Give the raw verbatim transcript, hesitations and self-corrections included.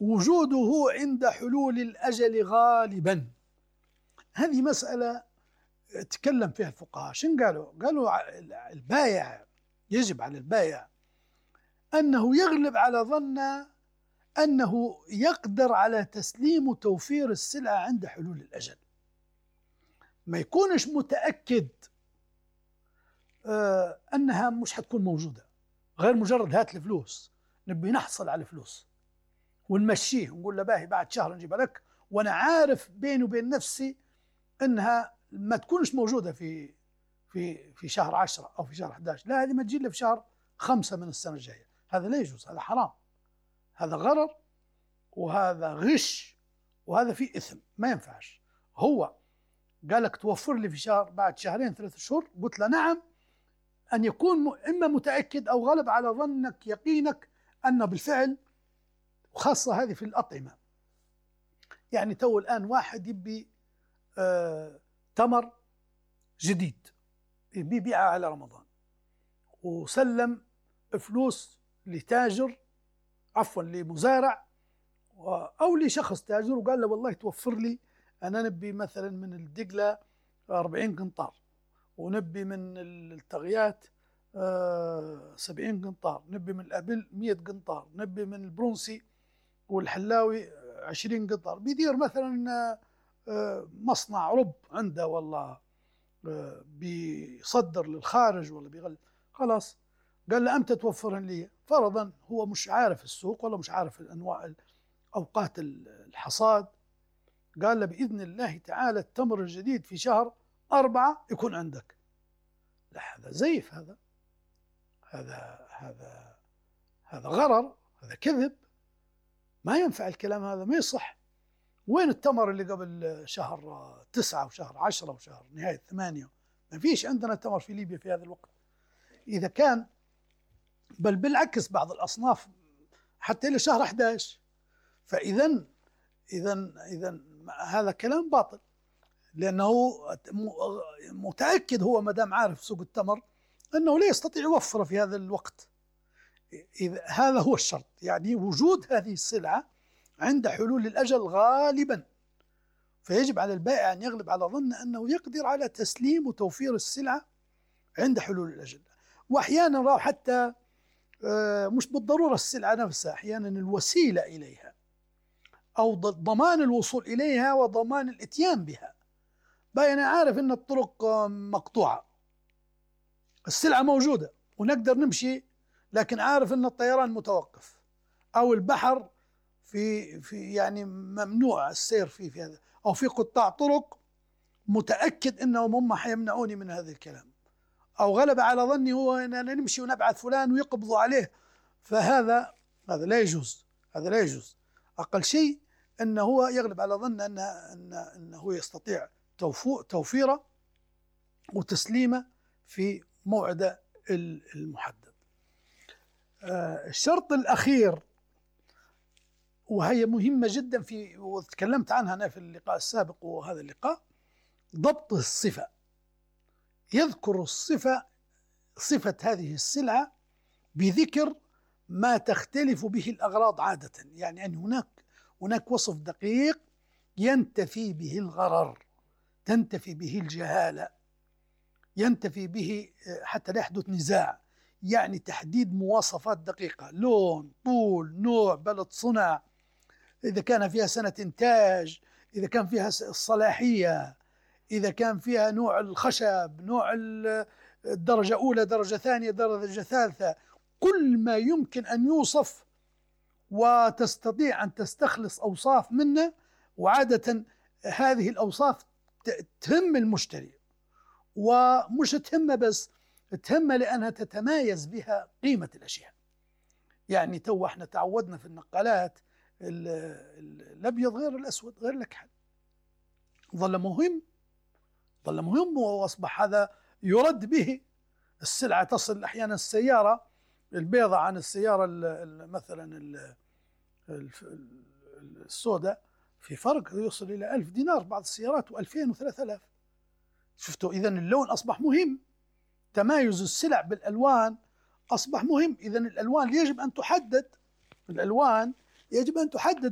وجوده عند حلول الأجل غالبا. هذه مسألة تكلم فيها الفقهاء. شن قالوا؟ قالوا البائع يجب على البائع أنه يغلب على ظن أنه يقدر على تسليم وتوفير السلعة عند حلول الأجل، ما يكونش متأكد آه أنها مش حتكون موجودة، غير مجرد هات الفلوس نبي نحصل على الفلوس ونمشيه ونقول له باهي بعد شهر نجيبها لك، وأنا عارف بيني وبين نفسي أنها ما تكونش موجودة في في في شهر عشرة أو في شهر أحد عشر، لا هذه ما تجي لي في شهر خمسة من السنة الجاية. هذا لا يجوز، هذا حرام، هذا غرر وهذا غش وهذا فيه إثم، ما ينفعش. هو قال لك توفر لي في شهر بعد شهرين ثلاثة شهور، قلت له نعم، أن يكون إما متأكد أو غلب على ظنك يقينك أنه بالفعل، وخاصة هذه في الأطعمة. يعني تو الآن واحد يبي آه تمر جديد يبي يبيعه على رمضان، وسلم فلوس لتاجر عفوا لمزارع أو لشخص تاجر، وقال له والله توفر لي، أنا نبي مثلا من الدقلة أربعين قنطار، ونبي من التغيات سبعين قنطار، نبي من الأبل مية قنطار، نبي من البرونسي والحلاوي عشرين قنطار. بيدير مثلا مصنع رب عنده والله بيصدر للخارج ولا بيغل، خلاص قال له أمتى توفرهن لي؟ فرضا هو مش عارف السوق ولا مش عارف الأنواع أوقات الحصاد، قال له بإذن الله تعالى التمر الجديد في شهر أربعة يكون عندك. لا هذا زيف، هذا هذا هذا هذا غرر، هذا كذب، ما ينفع الكلام هذا، ما يصح. وين التمر اللي قبل شهر تسعة وشهر عشرة وشهر نهاية ثمانية؟ ما فيش عندنا تمر في ليبيا في هذا الوقت. إذا كان بل بالعكس بعض الأصناف حتى إلى شهر أحد عشر. فإذا إذا إذا هذا كلام باطل، لأنه متأكد هو ما دام عارف سوق التمر أنه لا يستطيع يوفره في هذا الوقت. إذا هذا هو الشرط، يعني وجود هذه السلعة عند حلول الأجل غالبا، فيجب على البائع أن يغلب على ظن أنه يقدر على تسليم وتوفير السلعة عند حلول الأجل. وأحيانا حتى مش بالضرورة السلعة نفسها، أحيانا الوسيلة إليها أو ضمان الوصول إليها وضمان الإتيان بها. بقى أنا عارف أن الطرق مقطوعة، السلعة موجودة ونقدر نمشي، لكن عارف أن الطيران متوقف أو البحر في في يعني ممنوع السير فيه في هذا، أو في قطاع طرق متأكد أنهم هم حيمنعوني من هذا الكلام، أو غلب على ظني هو أننا نمشي ونبعث فلان ويقبضوا عليه. فهذا هذا لا يجوز، هذا لا يجوز. أقل شيء أنه هو يغلب على ظن أن أن أنه يستطيع توفيره وتسليمه في موعد المحدد. الشرط الأخير وهي مهمة جدا في وتكلمت عنها أنا في اللقاء السابق وهذا اللقاء، ضبط الصفة. يذكر الصفة صفة هذه السلعة بذكر ما تختلف به الأغراض عادة، يعني أن هناك هناك وصف دقيق ينتفي به الغرر، تنتفي به الجهالة، ينتفي به حتى لا يحدث نزاع. يعني تحديد مواصفات دقيقة، لون، طول، نوع، بلد صنع، إذا كان فيها سنة إنتاج، إذا كان فيها الصلاحية، إذا كان فيها نوع الخشب، نوع الدرجة أولى، درجة ثانية، درجة ثالثة، كل ما يمكن أن يوصف وتستطيع أن تستخلص أوصاف منه. وعادة هذه الأوصاف تهم المشتري، ومش تهمه بس، تهمه لأنها تتمايز بها قيمة الأشياء. يعني تو احنا تعودنا في النقالات الأبيض غير الأسود غير الأكحل، ظل مهم ظل مهم وأصبح هذا يرد به. السلعة تصل أحيانا السيارة البيضة عن السيارة مثلا السوداء في فرق يوصل إلى ألف دينار بعض السيارات، وألفين وثلاثة آلاف. شفتوا؟ إذن اللون أصبح مهم، تمايز السلع بالألوان أصبح مهم. إذن الألوان يجب أن تحدد، الألوان يجب أن تحدد